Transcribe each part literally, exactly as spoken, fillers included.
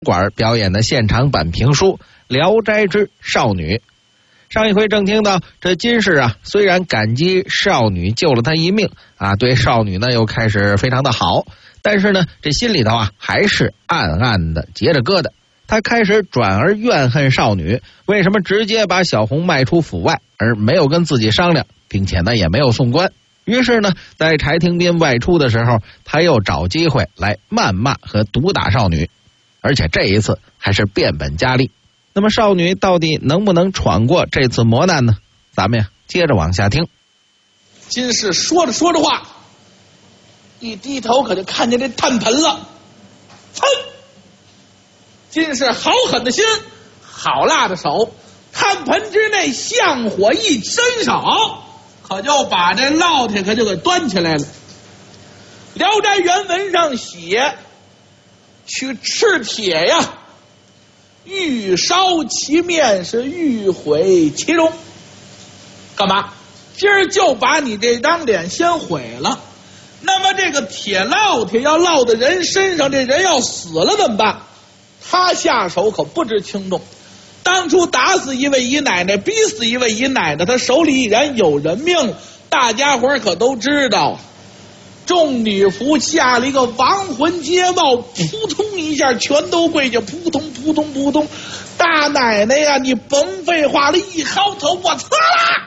馆表演的现场版评书《聊斋之少女》。上一回正听到这金氏啊，虽然感激少女救了他一命啊，对少女呢又开始非常的好，但是呢这心里头啊还是暗暗的结着疙瘩。他开始转而怨恨少女，为什么直接把小红卖出府外，而没有跟自己商量，并且呢也没有送官。于是呢在柴廷斌外出的时候，他又找机会来谩骂和毒打少女，而且这一次还是变本加厉。那么少女到底能不能闯过这次磨难呢？咱们呀接着往下听。 金氏说着说着话，一低头可就看见这炭盆了。噌！金氏好狠的心，好辣的手，炭盆之内向火一伸手，可就把这烙铁可就给端起来了。聊斋原文上写，去赤铁呀，欲烧其面，是欲毁其容。干嘛？今儿就把你这张脸先毁了。那么这个铁烙铁要烙在人身上，这人要死了怎么办？他下手可不知轻重。当初打死一位姨奶奶，逼死一位姨奶奶，他手里已然有人命，大家伙可都知道。众女仆下了一个亡魂接报，扑通一下全都跪下，扑通扑通扑通。大奶奶呀，你甭废话了，一薅头，我擦啦！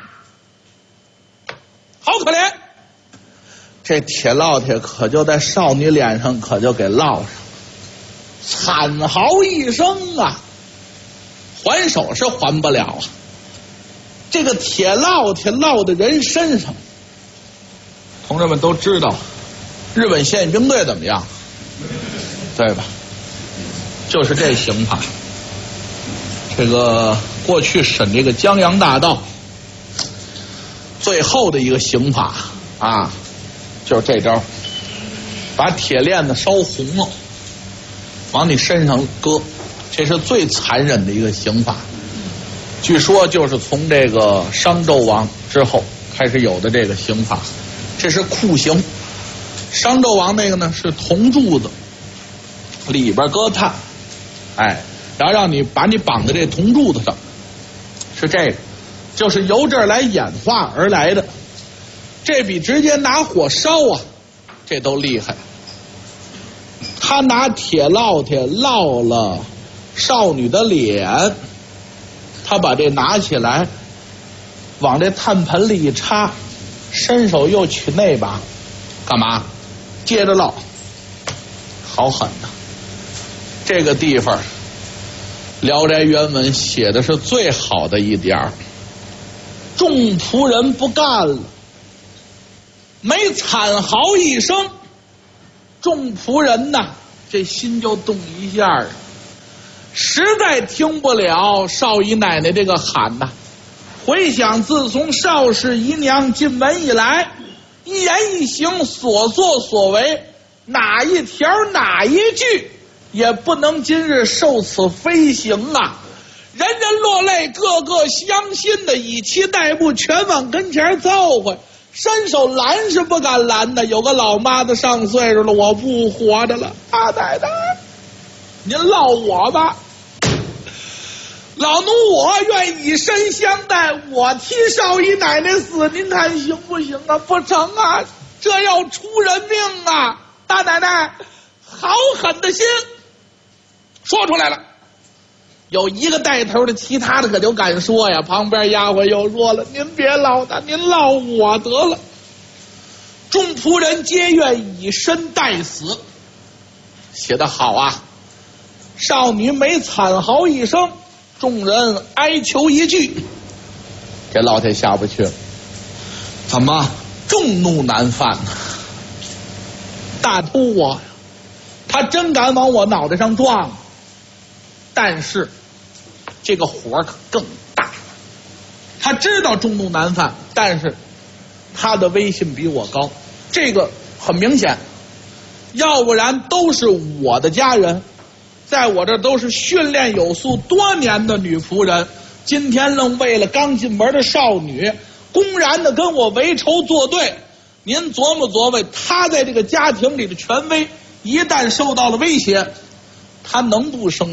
好可怜！这铁烙铁可就在少女脸上可就给烙上，惨嚎一声啊！还手是还不了啊！这个铁烙铁烙在人身上，同志们都知道日本宪兵队怎么样，对吧？就是这刑法。这个过去审这个江洋大盗最后的一个刑法啊，就是这招，把铁链子烧红了往你身上搁，这是最残忍的一个刑法。据说就是从这个商纣王之后开始有的这个刑法，这是酷刑。商纣王那个呢是铜柱子，里边搁炭，哎，然后让你把你绑在这铜柱子上，是这个，就是由这儿来演化而来的。这比直接拿火烧啊，这都厉害。他拿铁烙铁烙了少女的脸，他把这拿起来往这炭盆里一插，伸手又取那把，干嘛？接着烙，好狠呐！这个地方聊斋原文写的是最好的一点儿，众仆人不干了，没惨嚎一声，众仆人呐这心就动一下儿，实在听不了少姨奶奶这个喊呐。回想自从少氏姨娘进门以来，一言一行所作所为，哪一条哪一句也不能今日受此非刑啊！人人落泪，个个相信的，以其代步，全往跟前凑回，伸手拦是不敢拦的。有个老妈子上岁数了，我不活着了，大奶奶您烙我吧，老奴我愿以身相待，我替少姨奶奶死，您看行不行啊？不成啊，这要出人命啊！大奶奶好狠的心说出来了，有一个带头的，其他的可就敢说呀。旁边丫鬟又说了，您别烙他，您烙我得了。众仆人皆愿以身代死，写得好啊！少女每惨嚎一声，众人哀求一句，这老铁下不去了。怎么众怒难犯呢？大突我，他真敢往我脑袋上撞，但是这个火可更大。他知道众怒难犯，但是他的威信比我高，这个很明显。要不然都是我的家人，在我这都是训练有素多年的女仆人，今天愣为了刚进门的少女公然的跟我为仇作对。您琢磨琢磨，她在这个家庭里的权威一旦受到了威胁， 他能不生